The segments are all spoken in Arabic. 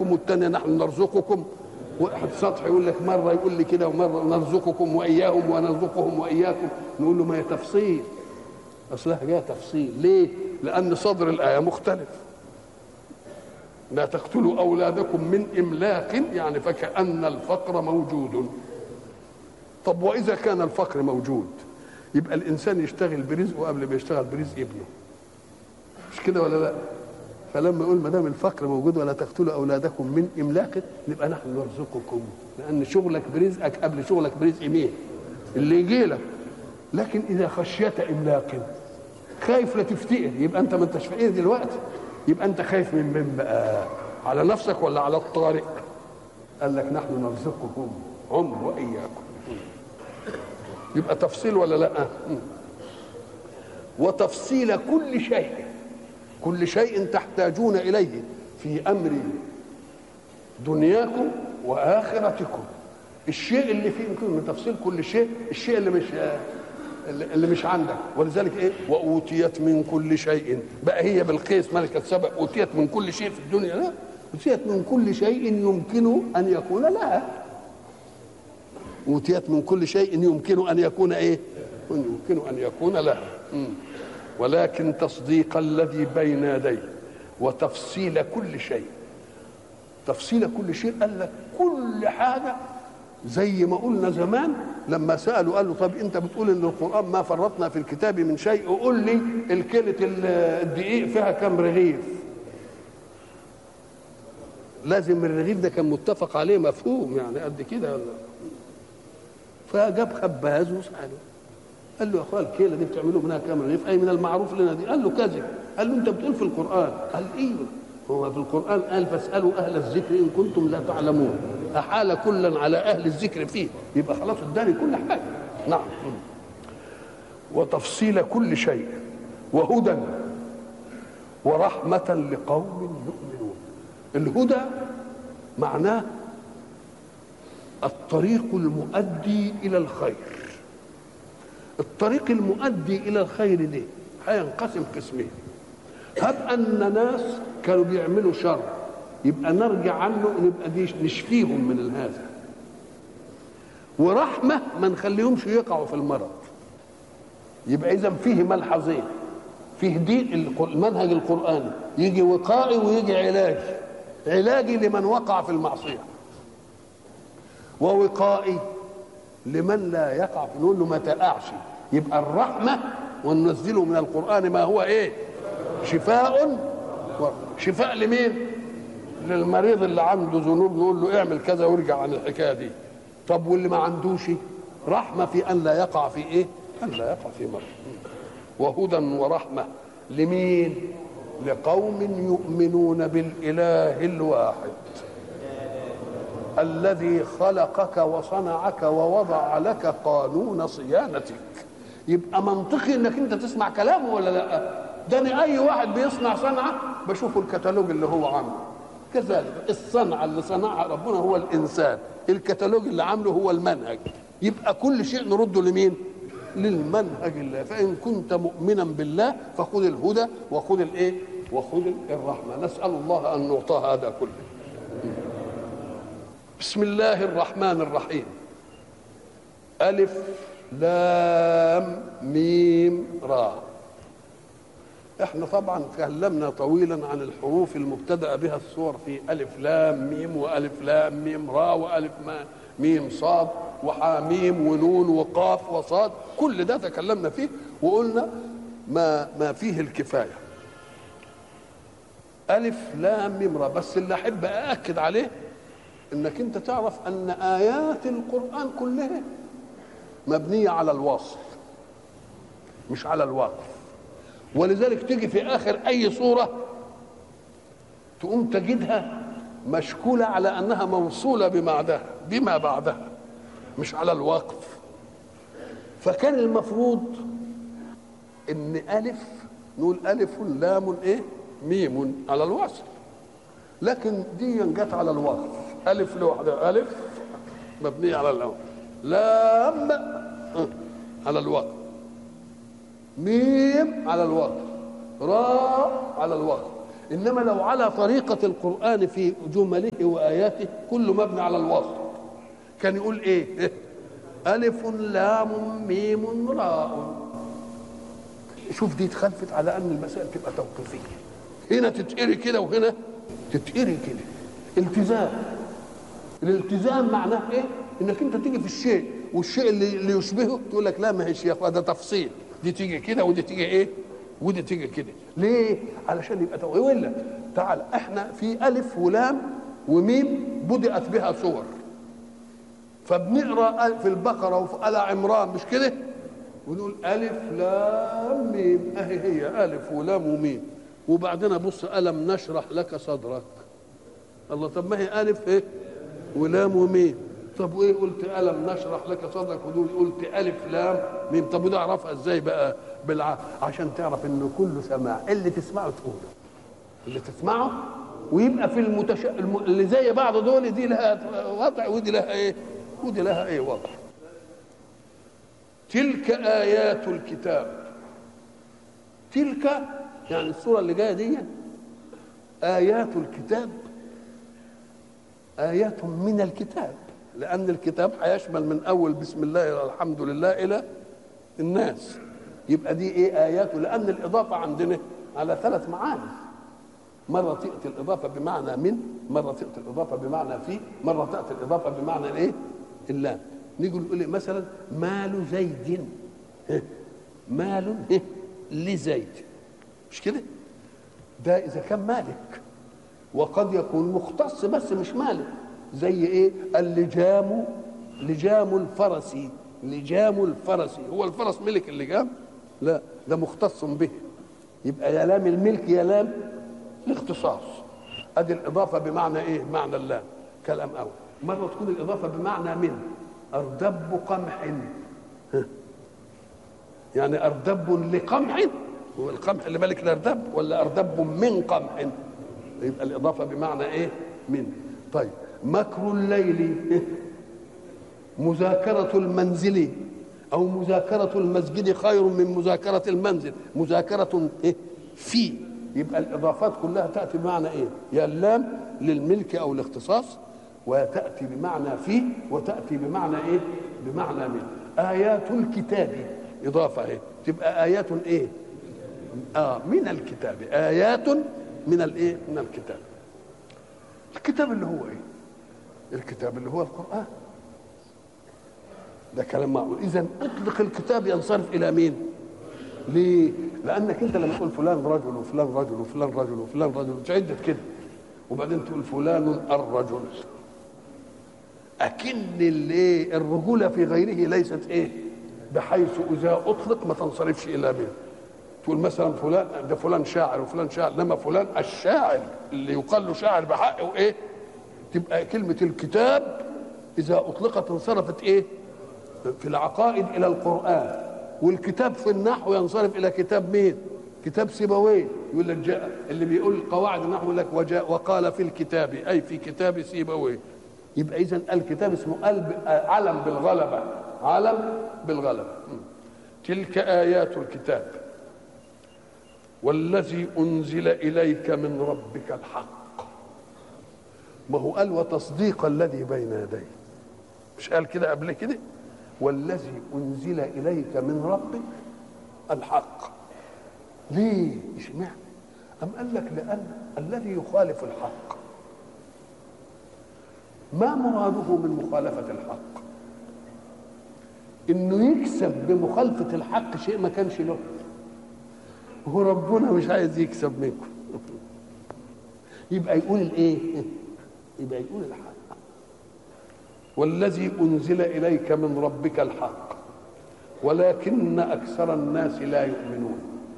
واياكم، والثانيه نحن نرزقكم. واحد سطح يقول لك مره يقول لي كده ومره نرزقكم واياهم ونرزقهم واياكم، نقول له ما هي تفصيل، اصلها جايه تفصيل. ليه؟ لان صدر الايه مختلف. لا تقتلوا اولادكم من املاق، يعني فكأن الفقر موجود. طب واذا كان الفقر موجود يبقى الانسان يشتغل برزقه قبل ما يشتغل برزق ابنه، مش كده ولا لا؟ فلما يقول ما دام الفقر موجود ولا تقتلوا اولادكم من املاق، نبقى نحن نرزقكم، لان شغلك برزقك قبل شغلك برزق مين؟ اللي يجي لك. لكن اذا خشيت املاق، خايف لا تفتقر، يبقى انت ما انتش فقير دلوقتي، يبقى انت خايف من بقى؟ على نفسك ولا على الطارئ؟ قال لك نحن نرزقكم عمر واياكم. يبقى تفصيل ولا لا؟ وتفصيل كل شيء، كل شيء تحتاجون اليه في امر دنياكم واخرتكم. الشيء اللي فيه من تفصيل كل شيء، الشيء اللي مش عندك. ولذلك ايه؟ واوتيت من كل شيء، بقى هي بلقيس ملكه سبأ اوتيت من كل شيء في الدنيا؟ لا، اوتيت من كل شيء يمكن ان يكون لها. اوتيت من كل شيء يمكن ان يكون ايه؟ يمكن ان يكون لها. ولكن تصديق الذي بين يديه وتفصيل كل شيء. تفصيل كل شيء قال لك كل حاجه، زي ما قلنا زمان لما سالوا قال له طب انت بتقول ان القران ما فرطنا في الكتاب من شيء، قول لي الكيلة الدقيق فيها كم رغيف؟ لازم الرغيف ده كان متفق عليه مفهوم، يعني قد كده ولا؟ فجاب خباز وساله، قال له يا اخويا الكيلة دي بتعملوا منها كام رغيف؟ اي من المعروف لنا دي. قال له كذب. قال له انت بتقول في القران؟ قال ايوه، هو في القران قال فاسالوا اهل الذكر ان كنتم لا تعلمون، احال كلا على اهل الذكر فيه، يبقى خلاص اداني كل حاجه. نعم. وتفصيل كل شيء وهدى ورحمه لقوم يؤمنون. الهدى معناه الطريق المؤدي الى الخير. الطريق المؤدي الى الخير دي هينقسم قسمين. هب ان ناس كانوا بيعملوا شر، يبقى نرجع عنه، نبقى دي نشفيهم من هذا. ورحمه ما نخليهمش يقعوا في المرض. يبقى اذا فيه ملحظين، فيه دي المنهج القراني، يجي وقائي ويجي علاجي. علاجي لمن وقع في المعصيه، ووقائي لمن لا يقع، نقول له ما تقعش. يبقى الرحمه وننزله من القران ما هو ايه؟ شفاء. شفاء لمين؟ للمريض اللي عنده ذنوب، نقول له اعمل كذا وارجع عن الحكايه دي. طب واللي ما عندوش؟ رحمه في ان لا يقع في ايه؟ ان لا يقع في مرض. وهدى ورحمه لمين؟ لقوم يؤمنون بالاله الواحد الذي خلقك وصنعك ووضع لك قانون صيانتك. يبقى منطقي انك انت تسمع كلامه ولا لا؟ ده أنا اي واحد بيصنع صنعه بشوفه الكتالوج اللي هو عامله، كذلك الصنعه اللي صنعها ربنا هو الانسان، الكتالوج اللي عامله هو المنهج. يبقى كل شيء نرده لمين؟ للمنهج الله. فان كنت مؤمنا بالله فخذ الهدى وخذ الايه؟ وخذ الرحمه. نسال الله ان نعطى هذا كله. بسم الله الرحمن الرحيم. ألف لام ميم را. احنا طبعا تكلمنا طويلا عن الحروف المبتدأ بها السور في ألف لام ميم وألف لام ميم را وألف ميم صاد وحاميم ونون وقاف وصاد، كل ده تكلمنا فيه وقلنا ما فيه الكفاية. ألف لام ميم را، بس اللي أحب أأكد عليه انك انت تعرف ان ايات القرآن كلها مبنية على الوصل مش على الوقف. ولذلك تيجي في اخر اي سورة تقوم تجدها مشكولة على انها موصولة بما بعدها مش على الوقف. فكان المفروض ان الف نقول الف لام ايه ميم على الوصل، لكن دي جت على الوقف. ألف لوحدها، ألف مبنية على الأول، لام على الوقف، ميم على الوقف، راء على الوقف. انما لو على طريقه القران في جمله واياته كله مبني على الوصف كان يقول ايه؟ الف لام ميم راء. شوف دي اتخلفت على ان المسائل تبقى توقيفيه، هنا تتقري كده وهنا تتقري كده. التزام، الالتزام معناه ايه؟ انك انت تيجي في الشيء والشيء اللي يشبهه تقول لك لا ما هيش يا اخويا ده تفصيل، دي تيجي كده ودي تيجي ايه ودي تيجي كده. ليه؟ علشان يبقى ولا تعال احنا في الف ولام وميم بدأت بها صور، فبنقرا في البقره وفي ال عمران مش كده ونقول الف لام ميم، اهي هي الف ولام وميم، وبعدين ابص الم نشرح لك صدرك. الله، طب ما هي الف ايه ولام وميم، طب وايه قلت الم نشرح لك صدرك ودول قلت الف لام ميم؟ طب وده اعرفها ازاي بقى؟ عشان تعرف انه كله سماع، اللي تسمعه تقوله، اللي تسمعه ويبقى في اللي زي بعض دول دي لها وضع ودي لها ايه ودي لها ايه وضع. تلك ايات الكتاب، تلك يعني السوره اللي جايه دي ايات الكتاب، ايات من الكتاب، لان الكتاب هيشمل من اول بسم الله الى الحمد لله الى الناس، يبقى دي ايه اياته، لان الاضافه عندنا على ثلاث معاني، مره تاتي الاضافه بمعنى من، مره تاتي الاضافه بمعنى في، مره تاتي الاضافه بمعنى الايه اللام. نيجي نقول مثلا مال زيد، مال لزيد، مش كده؟ ده اذا كان مالك، وقد يكون مختص بس مش مالك، زي ايه؟ اللجام، لجام الفرس، لجام الفرس، هو الفرس ملك اللجام؟ لا، ده مختص به، يبقى يا لام الملك يا لام الاختصاص. ادي الاضافه بمعنى ايه؟ معنى اللام، كلام اول. مره تكون الاضافه بمعنى من، اردب قمح، يعني اردب لقمح، هو القمح اللي ملك الاردب، ولا اردب من قمح؟ يبقى الاضافه بمعنى ايه؟ من. طيب مكر الليل، مذاكره المنزل او مذاكره المسجد خير من مذاكره المنزل، مذاكره ايه؟ في. يبقى الاضافات كلها تاتي بمعنى ايه؟ يا اللام للملك او الاختصاص، وتاتي بمعنى في، وتاتي بمعنى ايه؟ بمعنى من. ايات الكتاب اضافه ايه؟ تبقى ايات ايه؟ من الكتاب، ايات من الايه؟ من الكتاب. الكتاب اللي هو ايه؟ الكتاب اللي هو القرآن. ده كلام معقول. اذا اطلق الكتاب ينصرف الى مين؟ ليه؟ لانك انت لما تقول فلان رجل وفلان رجل وفلان رجل وفلان رجل تعدت كده، وبعدين تقول فلان الرجل، اكن الايه؟ الرجوله في غيره ليست ايه؟ بحيث اذا اطلق ما تنصرفش الى مين؟ تقول مثلا فلان ده فلان شاعر وفلان شاعر، انما فلان الشاعر اللي يقال له شاعر بحق وايه؟ تبقى كلمه الكتاب اذا اطلقت انصرفت ايه؟ في العقائد الى القران، والكتاب في النحو ينصرف الى كتاب مين؟ كتاب سيبويه. يقول لك جاء اللي بيقول قواعد النحو يقول لك وجاء وقال في الكتاب، اي في كتاب سيبويه. يبقى اذا الكتاب اسمه علم بالغلبه، علم بالغلبه. تلك ايات الكتاب والذي انزل اليك من ربك الحق. ما هو قال وتصديق الذي بين يديه، مش قال كده قبل كده؟ والذي انزل اليك من ربك الحق. ليه؟ اشمعنى؟ أم قال لك لأن الذي يخالف الحق ما مراده من مخالفة الحق؟ إنه يكسب بمخالفة الحق شيء ما كانش له. هو ربنا مش عايز يكسب منكم، يبقى يقول الإيه؟ يبقى يقول الحق. والذي أنزل إليك من ربك الحق ولكن أكثر الناس لا يؤمنون.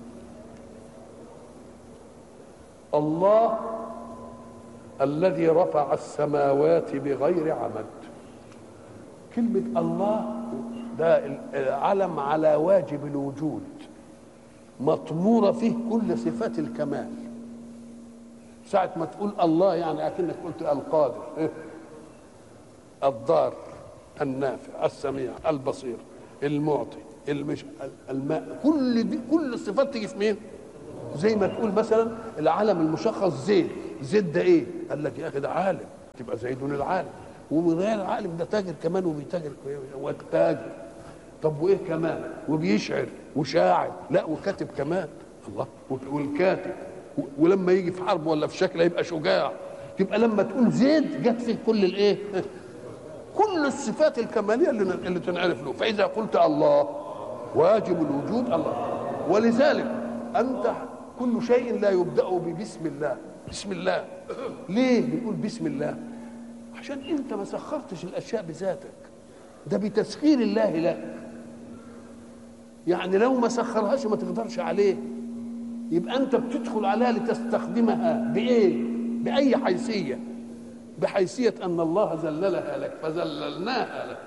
الله الذي رفع السماوات بغير عمد. كلمة الله ده علم على واجب الوجود، مطمورة فيه كل صفات الكمال. ساعة ما تقول الله يعني أكنك قلت القادر، الضار، النافع، السميع، البصير، المعطي، الماء، كل الصفات تيجي في مين؟ زي ما تقول مثلا العالم المشخص زيد، زيد ده ايه؟ قال لك يا اخي ده عالم، تبقى زيد العالم. وغير العالم ده تاجر كمان وبيتاجر وتاجر. طب وايه كمان؟ وبيشعر وشاعر، لا وكاتب كمان. الله، والكاتب ولما يجي في حرب ولا في شكل يبقى شجاع. تبقى لما تقول زيد جت فيه كل الايه؟ كل الصفات الكماليه اللي تنعرف له. فاذا قلت الله واجب الوجود الله. ولذلك انت كل شيء لا يبدا ببسم الله. بسم الله ليه بنقول بسم الله؟ عشان انت ما سخرتش الاشياء بذاتك، ده بتسخير الله لك. يعني لو ما سخرهاش ما تقدرش عليه، يبقى انت بتدخل عليها لتستخدمها بايه؟ باي حيثيه؟ بحيثيه ان الله ذللها لك فذللناها لك.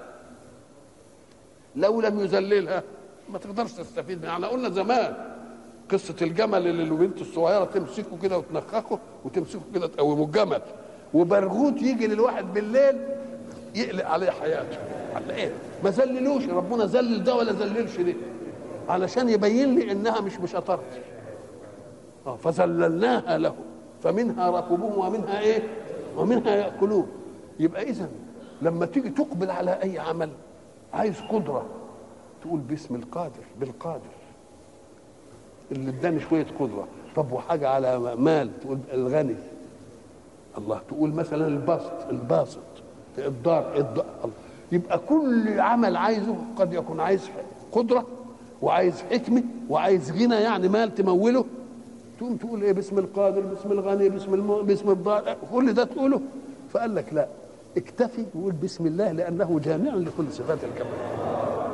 لو لم يذللها ما تقدرش تستفيد منها. يعني قلنا زمان قصه الجمل اللي البنت الصغيره تمسكه كده وتنخخه وتمسكه كده تقومه الجمل، وبرغوت يجي للواحد بالليل يقلق عليه حياته. على ايه؟ ما ذللوش ربنا، ذلل ده ولا ذللش ده، علشان يبين لي انها مش بشطارتي. فذللناها له فمنها ركوبهم ومنها ايه؟ ومنها ياكلون. يبقى اذا لما تيجي تقبل على اي عمل عايز قدره، تقول باسم القادر، بالقادر اللي اداني شويه قدره. طب وحاجه على مال تقول الغني الله، تقول مثلا الباسط الدار. يبقى كل عمل عايزه قد يكون عايز قدره وعايز حكمه وعايز غنى، يعني مال تموله، تقوم تقول ايه؟ باسم القادر، باسم الغني، باسم الضار، كل ده تقوله. فقال لك لا، اكتفي وقول بسم الله لانه جامع لكل صفات الكمال.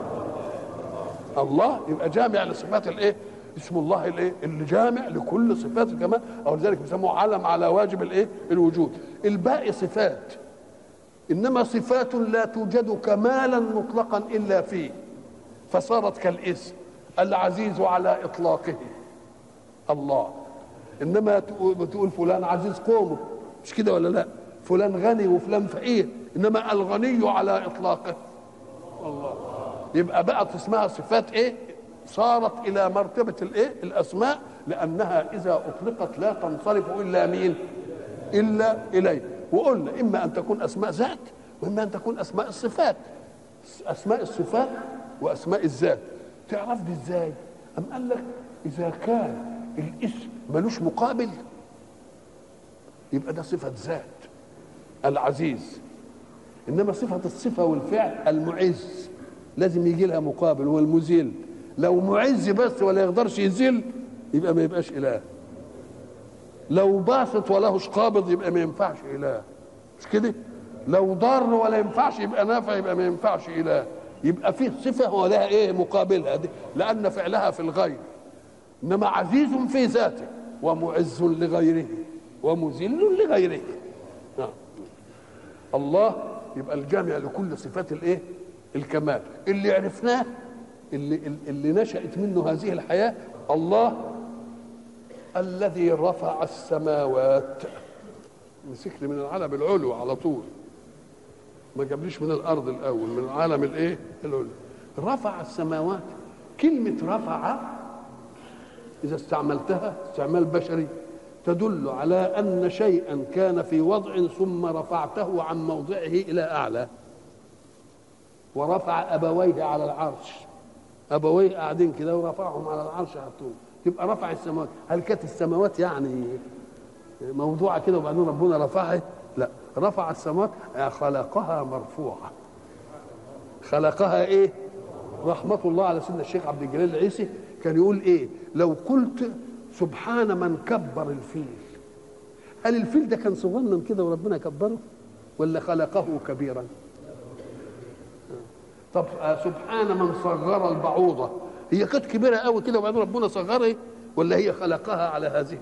الله يبقى جامع لصفات الايه؟ اسم الله الايه؟ اللي جامع لكل صفات الكمال، او لذلك بيسموه علم على واجب الايه؟ الوجود. الباقي صفات، انما صفات لا توجد كمالا مطلقا الا فيه، فصارت كالاسم. العزيز على اطلاقه الله، انما تقول فلان عزيز قومه، مش كده ولا لا؟ فلان غني وفلان فقير، انما الغني على اطلاقه الله. يبقى بقت اسمها صفات ايه؟ صارت الى مرتبه الايه؟ الاسماء، لانها اذا اطلقت لا تنصرف الا مين؟ الا اليه. وقلنا اما ان تكون اسماء ذات واما ان تكون اسماء الصفات. اسماء الصفات واسماء الذات تعرف دي ازاي؟ ام قال لك اذا كان الاسم ملوش مقابل يبقى ده صفه ذات، العزيز. انما صفه الصفه والفعل المعز لازم يجي لها مقابل، والمذل. لو معز بس ولا يقدرش يذل يبقى ما يبقاش اله. لو باسط ولهش قابض يبقى ما ينفعش اله، مش كده؟ لو ضار ولا ينفعش يبقى نافع، يبقى ما ينفعش اله. يبقى فيه صفه ولها ايه؟ مقابلها دي، لان فعلها في الغير. انما عزيز في ذاته ومعز لغيره ومذل لغيره. الله يبقى الجامع لكل صفات الايه؟ الكمال اللي عرفناه، اللي نشأت منه هذه الحياة. الله الذي رفع السماوات، مسكني من العالم العلو على طول، ما جابليش من الارض الاول، من العالم الايه؟ العلو. رفع السماوات، كلمة رفع إذا استعملتها استعمال بشري تدل على أن شيئا كان في وضع ثم رفعته عن موضعه إلى أعلى. ورفع أبويه على العرش، أبويه قاعدين كده ورفعهم على العرش حطوه، تبقى رفع السماوات. هل كانت السماوات يعني موضوعة كده وبعدين ربنا رفعها؟ لا، رفع السماوات خلقها مرفوعة. خلقها إيه؟ رحمة الله على سيدنا الشيخ عبد الجليل العيسي كان يقول إيه؟ لو قلت سبحان من كبر الفيل، هل الفيل ده كان صغنن كده وربنا كبره ولا خلقه كبيرا؟ طب سبحان من صغر البعوضة، هي كانت كبيرة قوي كده وبعدين ربنا صغرها ولا هي خلقها على هذه؟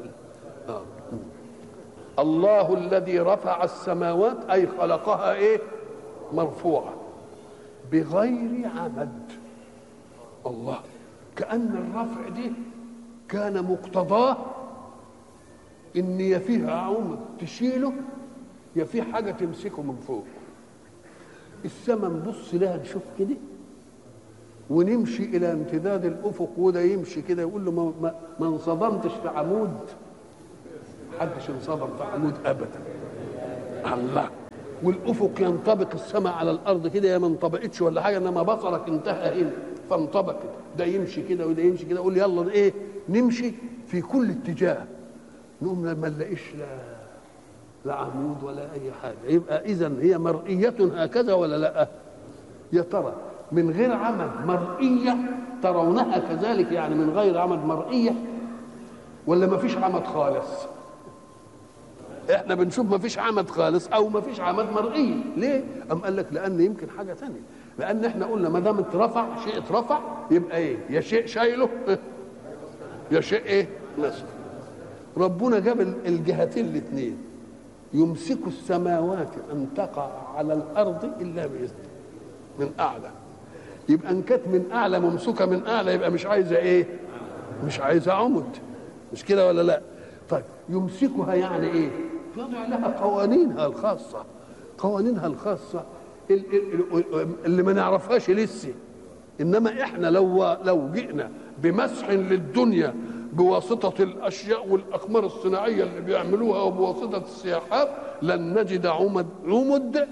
الله الذي رفع السماوات أي خلقها إيه؟ مرفوعة بغير عمد. الله، كأن الرفع دي كان مقتضاه إن يا فيه عمد تشيله يا فيه حاجة تمسكه من فوق. السماء نبص لها نشوف كده ونمشي الى امتداد الافق، وده يمشي كده يقول له ما انصدمتش في عمود، محدش انصدم في عمود ابدا. الله. والافق ينطبق السماء على الارض كده، يا ما انطبقتش ولا حاجه، انما بصرك انتهى هنا فانطبق، ده يمشي كده وده يمشي كده، يقول يلا ايه نمشي في كل اتجاه، نقوم ما نلاقيش لا عمود ولا اي حاجه. يبقى اذا هي مرئيه هكذا ولا لا؟ يا ترى من غير عمد مرئيه ترونها كذلك، يعني من غير عمد مرئيه، ولا ما فيش عمد خالص؟ احنا بنشوف ما فيش عمد خالص او ما فيش عمد مرئيه. ليه؟ قام قال لك لان يمكن حاجه ثانيه، لان احنا قلنا ما دام اترفع شيء اترفع يبقى ايه؟ يا شيء شايله يا شيء ايه؟ نسف. ربنا جاب الجهتين الاثنين، يمسك السماوات ان تقع على الارض الا باذنه من اعلى. يبقى ان كانت من اعلى ممسوكه من اعلى يبقى مش عايزه ايه؟ مش عايزه عمد، مش كده ولا لا؟ طيب يمسكها يعني ايه؟ يضع لها قوانينها الخاصه، قوانينها الخاصه اللي ما نعرفهاش لسه. انما احنا لو جئنا بمسح للدنيا بواسطه الاشياء والاقمار الصناعيه اللي بيعملوها وبواسطه السياحات لن نجد عمد.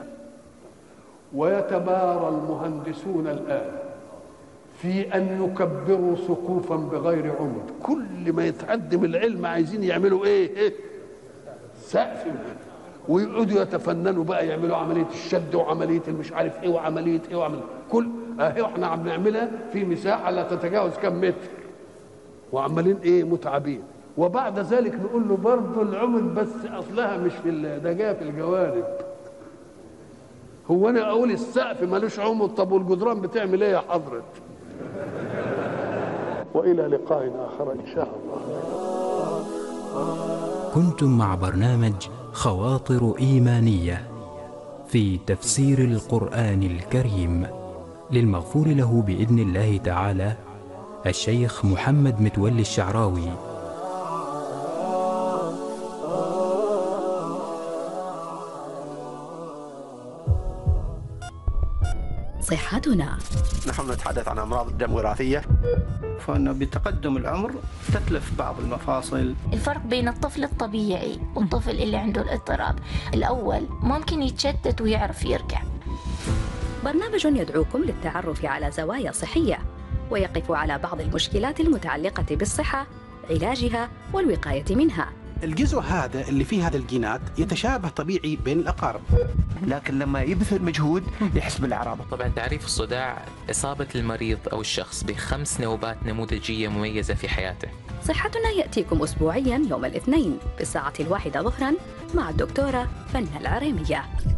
ويتبارى المهندسون الان في ان يكبروا سقوفا بغير عمد. كل ما يتقدم العلم عايزين يعملوا ايه؟ سقف، ويقعدوا يتفننوا بقى يعملوا عمليه الشد وعمليه المش عارف ايه وعمليه ايه وعمليه كل اهي احنا عم نعملها في مساحه لا تتجاوز كم متر، وعمالين ايه؟ متعبين. وبعد ذلك نقول له برضه العمد بس اصلها مش في ده جايه في الجوانب. هو انا اقول السقف ملوش عمد؟ طب والجدران بتعمل ايه يا حضرة؟ والى لقاء اخر ان شاء الله. كنتم مع برنامج خواطر إيمانية في تفسير القرآن الكريم للمغفور له بإذن الله تعالى الشيخ محمد متولي الشعراوي. صحتنا. نحن نتحدث عن أمراض الدم الوراثية، فإنه بتقدم العمر تتلف بعض المفاصل. الفرق بين الطفل الطبيعي والطفل اللي عنده الاضطراب، الأول ممكن يتشتت ويعرف يرجع. برنامج يدعوكم للتعرف على زوايا صحية ويقف على بعض المشكلات المتعلقة بالصحة، علاجها والوقاية منها. الجزء هذا اللي فيه هذه الجينات يتشابه طبيعي بين الأقارب، لكن لما يبذل مجهود يحس بالأعراض. طبعا تعريف الصداع إصابة المريض أو الشخص ب5 نوبات نموذجية مميزة في حياته. صحتنا يأتيكم أسبوعيا يوم الاثنين بالساعة 1 ظهرا مع الدكتورة فنة العريمية.